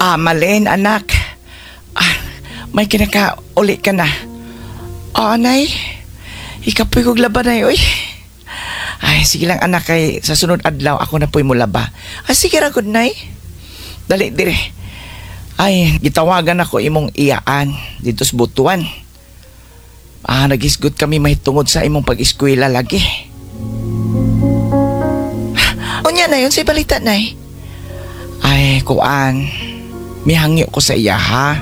Malin, anak. May kinaka-uli ka na. Anay. Ikapoy kong laba na uy. Ay, sige lang anak, kay sa sunod adlaw ako na po'y mo laba. Sige ra, good nay. Dali, dire. Ay, gitawagan ako imong iyaan dito sa Butuan. Nagisgot kami mahitungod sa imong pag-eskwela lagi. Unya na yun, say balita na Ay, kuan. Mihangyo ko sa iya, ha?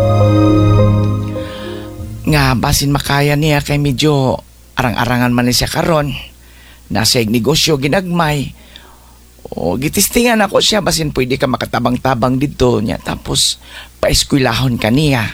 Nga, basin makaya niya kay medyo arang-arangan man siya karon. Nasa negosyo ginagmay. O, gitistingan ako siya, basin pwede ka makatabang-tabang dito niya. Tapos, paeskwilahon ka niya.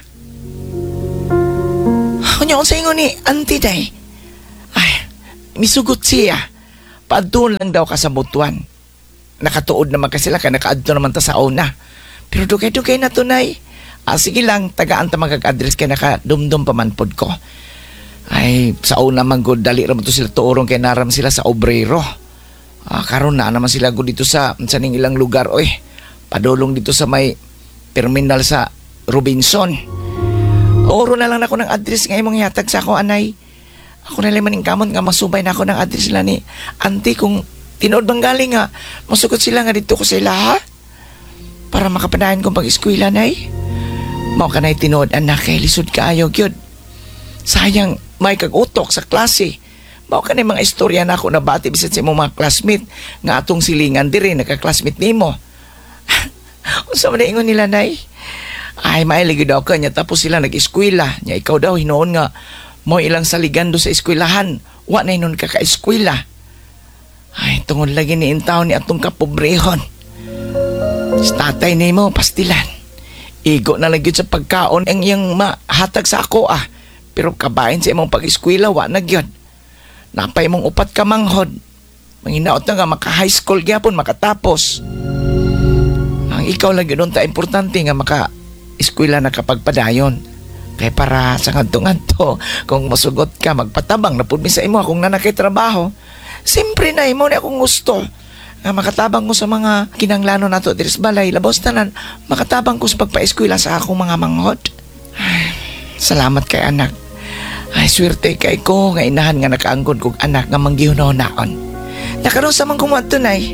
Kunya, kung sa ingon ni auntie day. Ay, misugot siya. Paadun lang daw ka sa Butuan. Nakatuod naman kasi sila ka, nakaadto naman ta sa una. Pero dugay-dugay na tunay. Sige lang, tagaan ta magag-address kay nakadumdum pa man pod ko. Ay, sa una man good, dali raman to sila tuurong kay naram sila sa obrero. Karon na naman sila good dito sa ning ilang lugar, oy. Padulong dito sa may terminal sa Robinson. Oro na lang ako ng address nga imong ihatag sa ako, anay. Ako na lang maning kamon nga masubay na ako ng address nila ni auntie kung tinood bang galing nga. Masukot sila nga dito ko sila, ha? Para makapanayan kong pag-eskwela, nay. Mao ka na'y tinood, anak, kay lisod ka ayaw, gyud. Sayang, may kag-utok sa klase. Mao ka na'y mga istorya na ako nabati bisan sa imong mga classmate nga atong silingan diri, nagka-classmate nimo. Unsa man ingon nila, nay? Ay, mailig daw ka niya, tapos sila nag-eskwela. Nya ikaw daw, hinoon nga, mo ilang saligando sa eskwelahan. Wa na hinon ka ka-eskwela. Ay, tungod lagi ni intaw ni atong kapobrehon. Sa tatay nimo, pastilan. Igo na lang yun sa pagkaon ang iyang mahatag sa ako, Pero kabahin sa imong pag-eskwela, wa na yun. Napay mong upat ka manghod. Manginaot na nga, maka-high school gyapon, makatapos. Ang ikaw lang yun ta importante nga maka-eskwela na kapag padayon. Kaya para sa ngadto-ngadto, kung masugot ka, magpatabang na pud mi sa imo akong nanakay trabaho. Siyempre na imo na akong gusto. Nga makatabang ko sa mga kinanglano nato diris balay, labos tanan, makatabang ko sa pagpa-eskwela sa akong mga manghod. Ay, salamat kay anak. Ay, swerte kay ko nga inahan nga nakaangkon kog anak nga manggihunaon. Nakaroon sa mga kumuadtunay.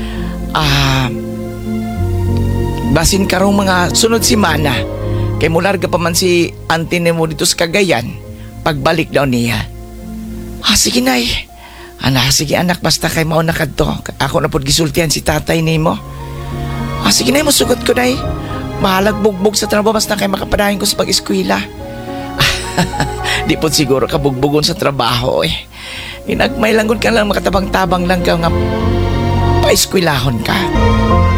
Basin karong mga sunod si Mana. Kay mularga pa man si auntie mo dito sa Cagayan. Pagbalik daw niya. Sige nay. Sige anak, basta kay mao na kadto. Ako na pod gisultihan si tatay nimo. Sige nay, musugot ko nay. Mahalag bugbog sa trabaho basta kay makapadayon ko sa pag-eskwela. Di pod siguro ka bugbugon sa trabaho Ginagmay lang gud ka lang, makatabang-tabang lang ka nga paeskwelahon ka.